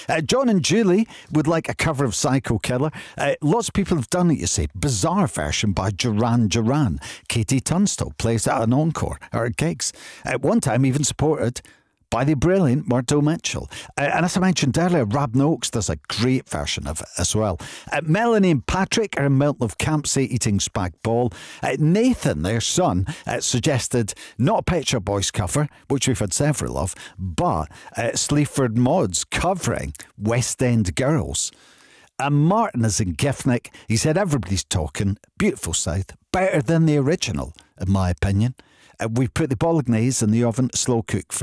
John and Julie would like a cover of Psycho Killer. Lots of people have done it, you see. Bizarre version by Duran Duran. Katie Tunstall plays at an encore or at gigs. At one time, even supported by the brilliant Murdo Mitchell. And as I mentioned earlier, Rab Noakes does a great version of it as well. Melanie and Patrick are in Milton of Campsie eating spag bol. Nathan, their son, suggested not a Pet Shop Boys cover, which we've had several of, but Sleaford Mods covering West End Girls. And Martin is in Giffnock. He said everybody's talking. Beautiful South. Better than the original, in my opinion. We've put the bolognese in the oven, slow cook for